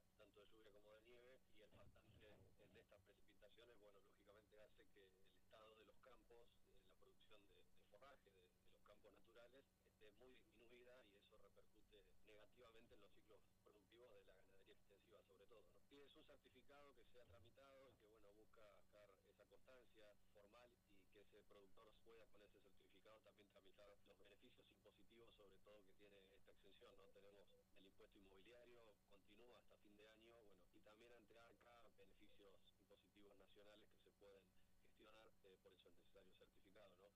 tanto de lluvia como de nieve, y el faltante de estas precipitaciones, bueno, lógicamente hace que el estado de los campos, la producción de forraje de los campos naturales, esté muy disminuida, y eso repercute negativamente en los ciclos productivos de la ganadería extensiva sobre todo, ¿no? Y es un certificado que se ha tramitado y que, bueno, busca sacar esa constancia formal y que ese productor pueda con ese certificado también tramitar los beneficios impositivos, sobre todo que tiene esta exención, ¿no? Tenemos el impuesto inmobiliario, continúa hasta fin de año, bueno, y también ante ANCA beneficios impositivos nacionales que se pueden gestionar, por eso es necesario certificado, ¿no?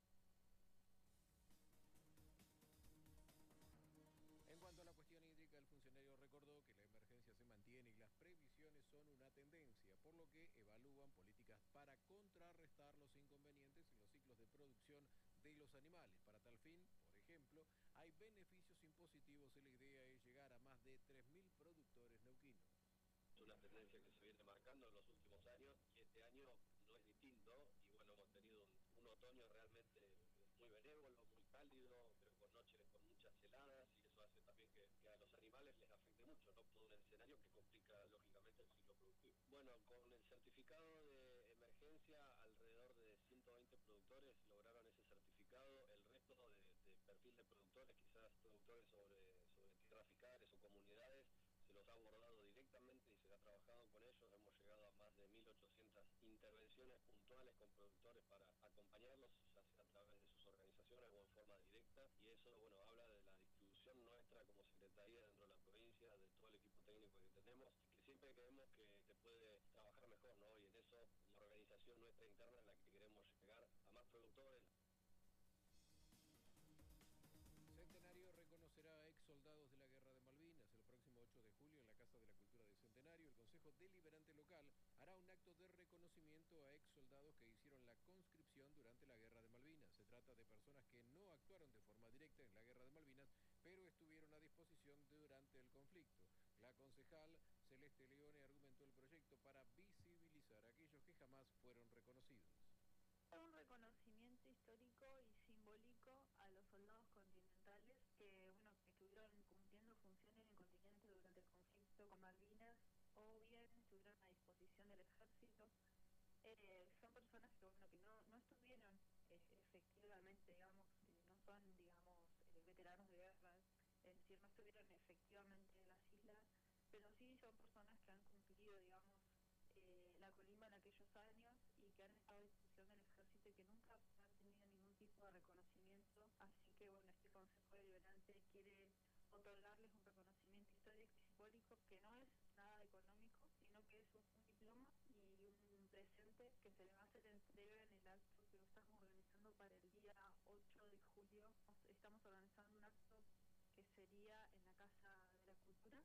En cuanto a la cuestión hídrica, el funcionario recordó que la emergencia se mantiene y las previsiones son una tendencia, por lo que evalúan políticas para contrarrestar los inconvenientes en los ciclos de producción de los animales. Para tal fin, por ejemplo, hay beneficios impositivos y la idea es llegar a más de 3.000 productores neuquinos. Es una tendencia que se viene marcando en los últimos años, y este año no es distinto, y bueno, hemos tenido un otoño realmente muy benévolo, muy cálido, pero con noches con muchas heladas, y eso hace también que a los animales les afecte mucho, ¿no? Todo un escenario que complica lógicamente el ciclo productivo. Bueno, con el certificado de emergencia, alrededor de 120 productores lograron ese certificado. El resto de perfil de productores, quizás productores sobre tierras fiscales o comunidades, se los ha abordado directamente y se ha trabajado con ellos. Hemos llegado a más de 1.800 intervenciones puntuales con productores para acompañarlos, ya sea a través de sus organizaciones o en forma directa, y eso, bueno, habla de la distribución nuestra como Secretaría dentro de la provincia, de todo el equipo técnico que tenemos, que siempre creemos que se puede trabajar mejor, ¿no? Y en eso la organización nuestra interna en la que queremos llegar a más productores. Centenario reconocerá a ex soldados de la Guerra de Malvinas. El próximo 8 de julio en la Casa de la Cultura de Centenario, el Consejo Deliberante Local hará un acto de reconocimiento a ex soldados que hicieron la conscripción durante la Guerra de Malvinas. Se trata de personas que no actuaron de forma directa en la Guerra de Malvinas, pero estuvieron a disposición durante el conflicto. La concejal Celeste Leone argumentó el proyecto para visibilizar a aquellos que jamás fueron reconocidos. Un reconocimiento histórico y simbólico a los soldados continentales que, bueno, que estuvieron cumpliendo funciones en el continente durante el conflicto con Malvinas, o bien estuvieron a disposición del ejército. Son personas que, bueno, que no estuvieron efectivamente, digamos, no son, digamos, veteranos de guerra, es decir, no estuvieron efectivamente en las islas, pero sí son personas que han cumplido, digamos, la colimba en aquellos años y que han estado a disposición del ejército y que nunca han tenido ningún tipo de reconocimiento. Así que, bueno, este Consejo Deliberante quiere otorgarles un reconocimiento histórico y simbólico que no es nada económico, sino que es un diploma y un presente que se le va a hacer entrega en el acto que estamos organizando para el día 8 de julio. Estamos organizando un acto que sería en la Casa de la Cultura.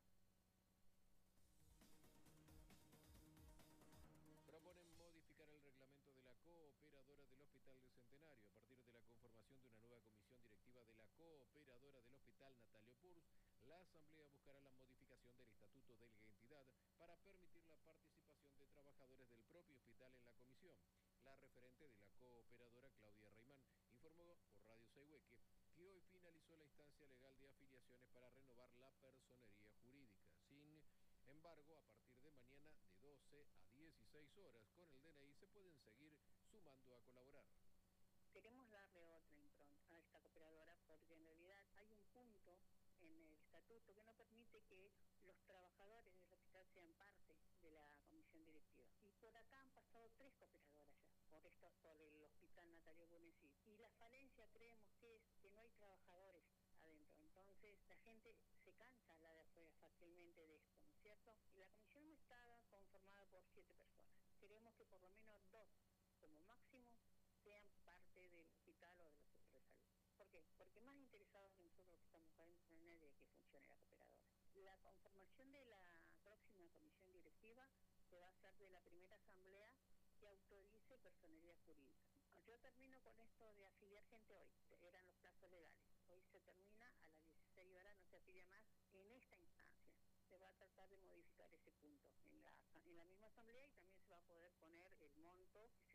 Proponen modificar el reglamento de la cooperadora del Hospital del Centenario. A partir de la conformación de una nueva comisión directiva de la cooperadora del Hospital Natalio Purs, la Asamblea buscará la modificación del estatuto de la entidad para permitir la participación de trabajadores del propio hospital en la comisión. La referente de la cooperadora, Claudia Reimán, informó por Radio Saihueque que hoy finalizó la instancia legal de afiliaciones para renovar la personería jurídica. Sin embargo, a partir de mañana de 12 a 16 horas con el DNI se pueden seguir sumando a colaborar. Queremos darle otra impronta a esta cooperadora porque en realidad hay un punto en el estatuto que no permite que los trabajadores del hospital sean parte de la comisión directiva. Y por acá han pasado 3 cooperadoras ya, por el hospital Natalio Bonesí. Y la falencia creemos que es que no hay trabajadores adentro. Entonces la gente se cansa la de afuera fácilmente de esto, ¿no es cierto? Y la comisión no está conformada por 7 personas. Queremos que por lo menos 2, como máximo, sean parte del hospital o de los centros de salud. ¿Por qué? Porque más interesados en nosotros que estamos adentro no hay nadie de que funcione la cooperadora. La conformación de la próxima comisión directiva se va a hacer de la primera asamblea que autorice personería jurídica. Yo termino con esto de afiliar gente hoy, eran los plazos legales. Hoy se termina, a las 16 horas no se afilia más en esta instancia. Se va a tratar de modificar ese punto en la misma asamblea y también se va a poder poner el monto que